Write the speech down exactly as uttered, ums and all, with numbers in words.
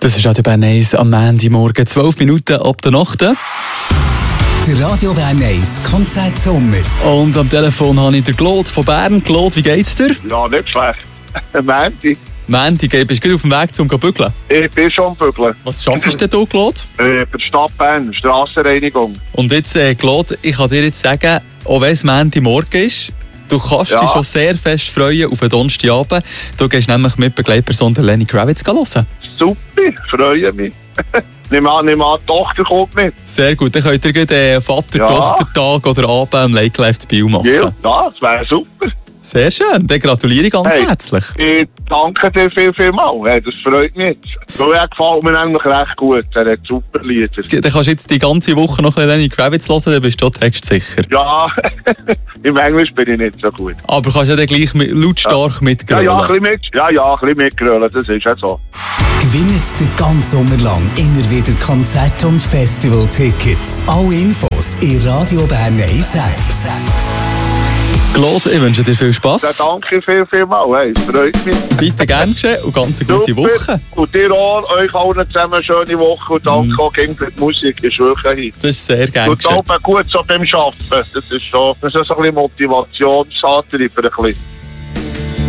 Das ist auch der Bern eins am Montagmorgen, zwölf Minuten ab der Nacht. Der Radio Bern eins Konzert Sommer. Und am Telefon habe ich den Claude von Bern. Claude, wie geht's dir? Ja, nicht schlecht. Mänti. Mänti, bist du gut auf dem Weg zum Bügeln? Ich bin schon am Bügeln. Was schaffst du denn hier, Claude? Äh, für die Stadt Bern, Strassenreinigung. Und jetzt, äh, Claude, ich kann dir jetzt sagen, auch wenn es Montagmorgen ist, du kannst Ja. dich schon sehr fest freuen auf den Donnerstagabend. Du gehst nämlich mit Begleitperson Lenny Kravitz hören. Super, freue mich. Nimm an, nimm an, die Tochter kommt mit. Sehr gut, dann könnt ihr gleich äh, Vater-Tochter-Tag oder Abend am Lake Life zu Biel machen. Ja, das wäre super. Sehr schön, dann gratuliere ich ganz Hey. herzlich. Ich danke dir viel, viel mal. Hey, das freut mich jetzt. So, er gefällt mir eigentlich recht gut. Er hat super Lieder. Dann kannst du jetzt die ganze Woche noch ein bisschen Lenny Kravitz hören, dann bist du textsicher. Ja, im Englisch bin ich nicht so gut. Aber kannst ja dann gleich mit, lautstark Ja, mitgrölen. ja, ein bisschen mit, ja, ja, ein bisschen mitgrölen, das ist ja so. Gewinnt den ganzen Sommer lang immer wieder Konzert- und Festival-Tickets. Alle Infos in Radio Bern eins App. Claude, ich wünsche dir viel Spass. Ja, danke viel, viel mal. Hey, es freut mich. Bitte gern geschehen und ganz eine gute Super. Woche. Und dir auch, euch allen zusammen eine schöne Woche und danke Mhm. auch gegen für die Musik, ist wirklich hin. Das ist sehr gern Und geschehen. auch gut so beim Arbeiten. Das ist schon, das ist so ein bisschen Motivationsantreiber. Ein bisschen.